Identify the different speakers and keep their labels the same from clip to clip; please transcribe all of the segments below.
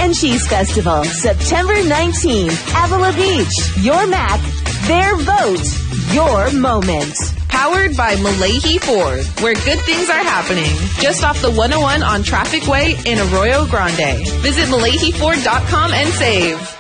Speaker 1: and Cheese Festival, September 19th, Avila Beach. Your Mac, their vote, your moment.
Speaker 2: Powered by Malahi Ford, where good things are happening. Just off the 101 on Traffic Way in Arroyo Grande. Visit MalahiFord.com and save.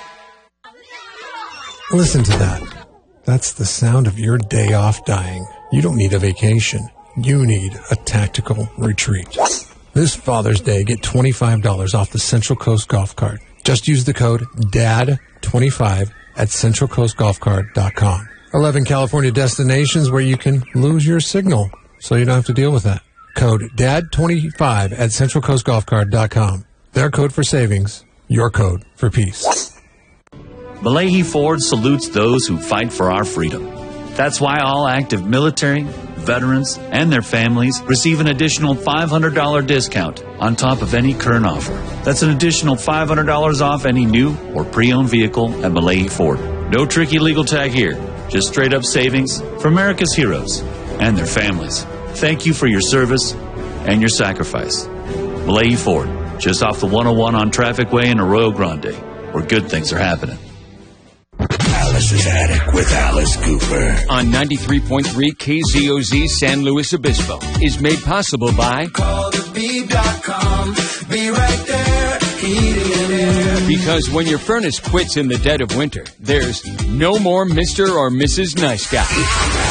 Speaker 3: Listen to that. That's the sound of your day off dying. You don't need a vacation. You need a tactical retreat. This Father's Day, get $25 off the Central Coast Golf Cart. Just use the code DAD25 at CentralCoastGolfCart.com. 11 California destinations where you can lose your signal, so you don't have to deal with that. Code DAD25 at CentralCoastGolfCart.com. Their code for savings, your code for peace.
Speaker 4: Malahi Ford salutes those who fight for our freedom. That's why all active military, veterans, and their families receive an additional $500 discount on top of any current offer. That's an additional $500 off any new or pre-owned vehicle at Malahi Ford. No tricky legal tag here. Just straight up savings for America's heroes and their families. Thank you for your service and your sacrifice. Malahi Ford, just off the 101 on Traffic Way in Arroyo Grande, where good things are happening.
Speaker 5: Alice's Attic with Alice Cooper
Speaker 6: on 93.3 KZOZ San Luis Obispo is made possible by
Speaker 5: CallTheBee.com. Be right there, heating and air.
Speaker 6: Because when your furnace quits in the dead of winter, there's no more Mr. or Mrs. Nice Guy.